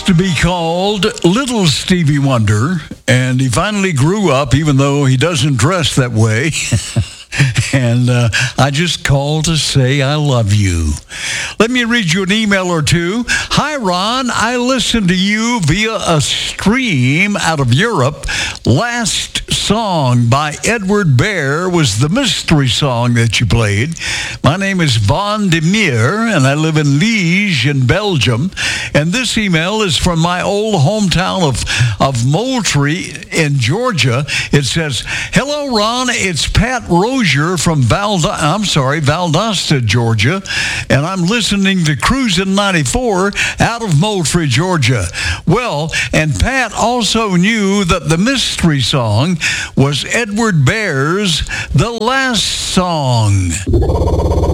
used to be called Little Stevie Wonder, and he finally grew up, even though he doesn't dress that way. And I just called to say I love you. Let me read you an email or two. Hi, Ron. I listened to you via a stream out of Europe. Last song by Edward Bear was the mystery song that you played. My name is Von de Meer, and I live in Liege in Belgium. And this email is from my old hometown of Moultrie in Georgia. It says, hello, Ron. It's Pat Rozier from Valdosta, Georgia, and I'm listening to Cruisin' 94 out of Moultrie, Georgia. Well, and Pat also knew that the mystery song was Edward Bear's The Last Song.